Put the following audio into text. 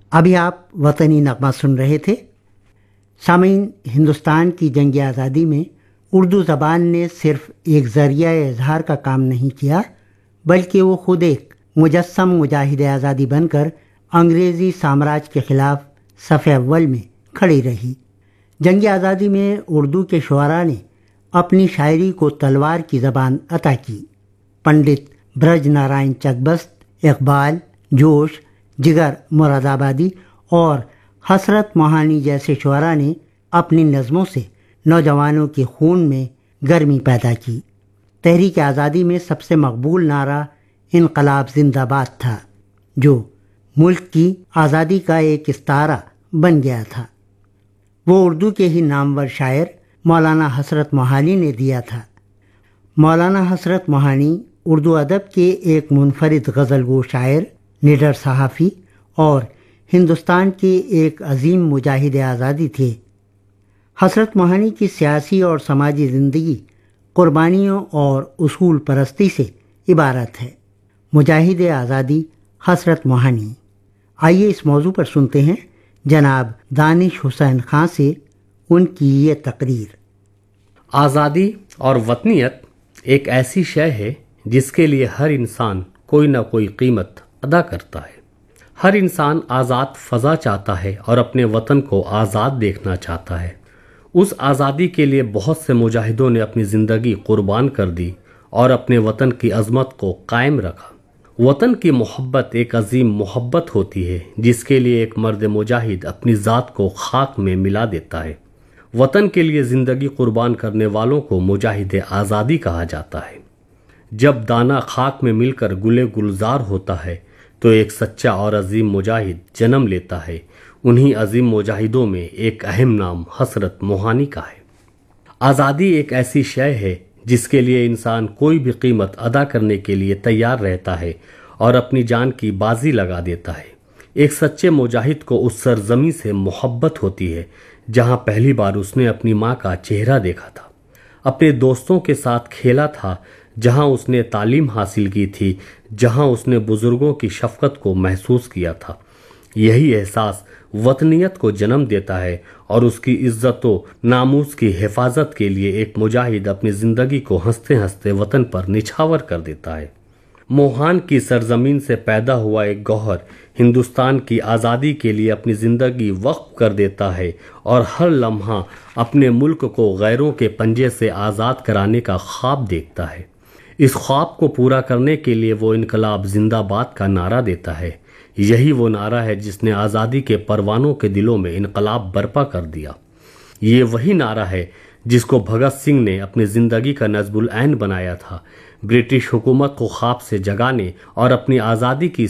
ابھی آپ وطنی نغمہ سن رہے تھے۔ سامعین، ہندوستان کی جنگ آزادی میں اردو زبان نے صرف ایک ذریعہ اظہار کا کام نہیں کیا، بلکہ وہ خود ایک مجسم مجاہد آزادی بن کر انگریزی سامراج کے خلاف صف اول میں کھڑی رہی۔ جنگ آزادی میں اردو کے شعراء نے اپنی شاعری کو تلوار کی زبان عطا کی۔ پنڈت برج نارائن چکبست، اقبال، جوش، جگر مراد آبادی اور حسرت موہانی جیسے شعراء نے اپنی نظموں سے نوجوانوں کے خون میں گرمی پیدا کی۔ تحریک آزادی میں سب سے مقبول نعرہ انقلاب زندہ باد تھا، جو ملک کی آزادی کا ایک استعارہ بن گیا تھا۔ وہ اردو کے ہی نامور شاعر مولانا حسرت موہانی نے دیا تھا۔ مولانا حسرت موہانی اردو ادب کے ایک منفرد غزل گو شاعر، نڈر صحافی اور ہندوستان کے ایک عظیم مجاہد آزادی تھے۔ حسرت موہانی کی سیاسی اور سماجی زندگی قربانیوں اور اصول پرستی سے عبارت ہے۔ مجاہد آزادی حسرت موہانی۔ آئیے اس موضوع پر سنتے ہیں جناب دانش حسین خان سے ان کی یہ تقریر۔ آزادی اور وطنیت ایک ایسی شے ہے جس کے لیے ہر انسان کوئی نہ کوئی قیمت ادا کرتا ہے۔ ہر انسان آزاد فضا چاہتا ہے اور اپنے وطن کو آزاد دیکھنا چاہتا ہے۔ اس آزادی کے لیے بہت سے مجاہدوں نے اپنی زندگی قربان کر دی اور اپنے وطن کی عظمت کو قائم رکھا۔ وطن کی محبت ایک عظیم محبت ہوتی ہے جس کے لیے ایک مرد مجاہد اپنی ذات کو خاک میں ملا دیتا ہے۔ وطن کے لیے زندگی قربان کرنے والوں کو مجاہد آزادی کہا جاتا ہے۔ جب دانہ خاک میں مل کر گلے گلزار ہوتا ہے تو ایک سچا اور عظیم مجاہد جنم لیتا ہے۔ انہی عظیم مجاہدوں میں ایک اہم نام حسرت موہانی کا ہے۔ آزادی ایک ایسی شے ہے جس کے لیے انسان کوئی بھی قیمت ادا کرنے کے لیے تیار رہتا ہے اور اپنی جان کی بازی لگا دیتا ہے۔ ایک سچے مجاہد کو اس سرزمین سے محبت ہوتی ہے جہاں پہلی بار اس نے اپنی ماں کا چہرہ دیکھا تھا، اپنے دوستوں کے ساتھ کھیلا تھا، جہاں اس نے تعلیم حاصل کی تھی، جہاں اس نے بزرگوں کی شفقت کو محسوس کیا تھا۔ یہی احساس وطنیت کو جنم دیتا ہے اور اس کی عزت و ناموس کی حفاظت کے لیے ایک مجاہد اپنی زندگی کو ہنستے ہنستے وطن پر نچھاور کر دیتا ہے۔ موہان کی سرزمین سے پیدا ہوا ایک گوہر ہندوستان کی آزادی کے لیے اپنی زندگی وقف کر دیتا ہے اور ہر لمحہ اپنے ملک کو غیروں کے پنجے سے آزاد کرانے کا خواب دیکھتا ہے۔ اس خواب کو پورا کرنے کے لیے وہ انقلاب زندہ باد کا نعرہ دیتا ہے۔ یہی وہ نعرہ ہے جس نے آزادی کے پروانوں کے دلوں میں انقلاب برپا کر دیا۔ یہ وہی نعرہ ہے جس کو بھگت سنگھ نے اپنی زندگی کا نصب العین بنایا تھا، برٹش حکومت کو خواب سے جگانے اور اپنی آزادی کی